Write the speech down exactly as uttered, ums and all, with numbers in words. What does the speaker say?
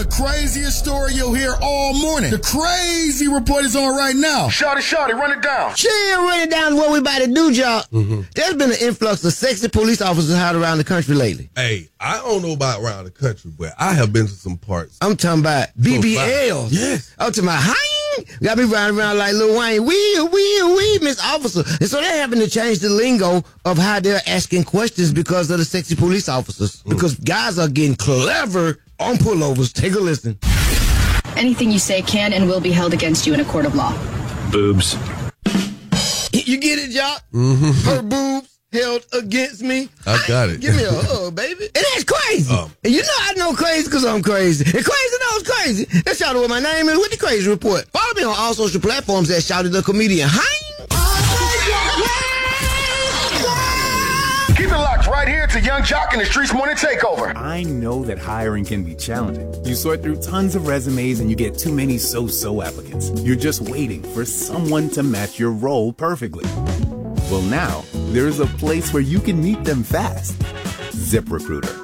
craziest story you'll hear all morning. The crazy report is on right now. Shawty, shawty, run it down. She ain't run it down what we about to do, y'all. Mm-hmm. There's been an influx of sexy police officers out around the country lately. Hey, I don't know about around the country, but I have been to some parts. I'm talking about B B Ls. Yes. I'm talking about, hi, got me riding around like Lil Wayne. Wee, wee, wee, Miss Officer. And so they're having to change the lingo of how they're asking questions because of the sexy police officers. Mm. Because guys are getting clever on pullovers. Take a listen. Anything you say can and will be held against you in a court of law. Boobs. You get it, y'all? Mm-hmm. Her boobs held against me. I got it. Give me a hug, baby. And that's crazy. Um, and you know I know crazy because I'm crazy. And crazy knows crazy. That's Shouted what my name is with the Crazy Report. Follow me on all social platforms at Shouted the Comedian. Hi. Keep it locked right here to Young Jock and the Streets Morning Takeover. I know that hiring can be challenging. You sort through tons of resumes and you get too many so-so applicants. You're just waiting for someone to match your role perfectly. Well, now, there's a place where you can meet them fast. ZipRecruiter.